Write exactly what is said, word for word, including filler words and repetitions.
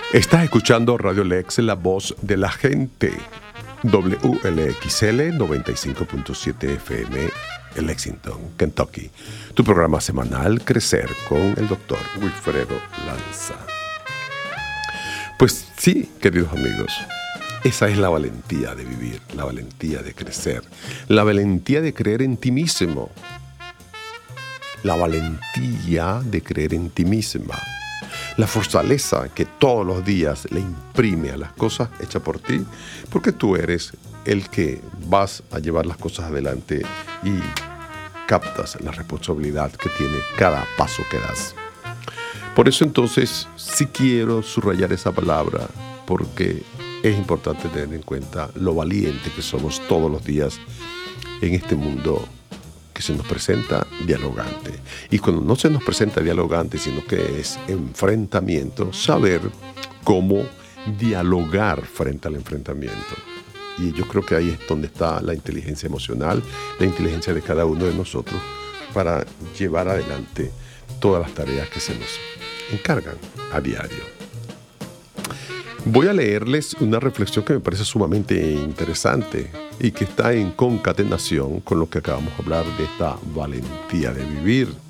Estás escuchando Radio Lex, la voz de la gente. W L X L noventa y cinco punto siete F M en Lexington, Kentucky. Tu programa semanal Crecer con el doctor Wilfredo Lanza. Pues sí, queridos amigos, esa es la valentía de vivir, la valentía de crecer, la valentía de creer en ti mismo, la valentía de creer en ti misma. La fortaleza que todos los días le imprime a las cosas hechas por ti, porque tú eres el que vas a llevar las cosas adelante y captas la responsabilidad que tiene cada paso que das. Por eso entonces sí quiero subrayar esa palabra, porque es importante tener en cuenta lo valiente que somos todos los días en este mundo que se nos presenta dialogante. Y cuando no se nos presenta dialogante, sino que es enfrentamiento, saber cómo dialogar frente al enfrentamiento. Y yo creo que ahí es donde está la inteligencia emocional, la inteligencia de cada uno de nosotros para llevar adelante todas las tareas que se nos encargan a diario. Voy a leerles una reflexión que me parece sumamente interesante y que está en concatenación con lo que acabamos de hablar de esta valentía de vivir.